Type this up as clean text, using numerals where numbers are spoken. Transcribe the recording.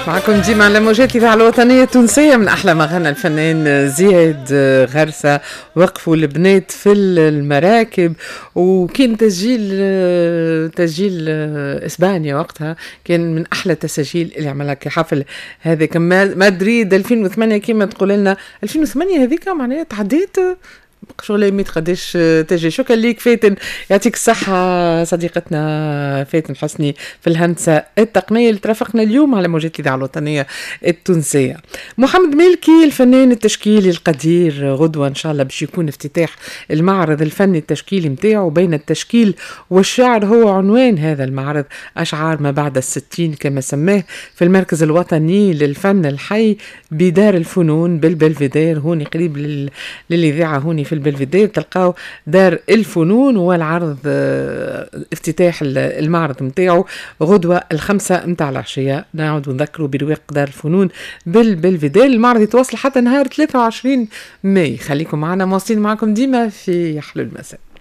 معكم ديما على موجات الإذاعة الوطنية التونسية. من أحلى ما غنى الفنان زياد غرسة. وقفوا البنات في المراكب، وكان تسجيل إسبانيا وقتها كان من أحلى التسجيل اللي عملها كحفل. هذا كان مدريد 2008 كما تقول لنا 2008 هذيك معناها تعديت شغل ميت قداش تجي. شكرا ليك فاتن، يعطيك الصحة صديقتنا فاتن حسني في الهندسة التقنية اللي ترافقنا اليوم على موجات الإذاعة الوطنية التونسية. محمد مالكي الفنان التشكيلي القدير غدوة إن شاء الله باش يكون افتتاح المعرض الفني التشكيلي متاعه بين التشكيل والشعر، هو عنوان هذا المعرض أشعار ما بعد 60 كما سماه في المركز الوطني للفن الحي بدار الفنون بالبلفيدير. هوني قريب للإذاعة، هوني في البلفيدير تلقاو دار الفنون، والعرض افتتاح المعرض متاعه غدوة 5 متاع العشية. نعود نذكروا برواق دار الفنون بالبلفيدير. المعرض يتواصل حتى نهار 23 ماي. خليكم معنا، مواصلين معكم ديما في يحلو المساء.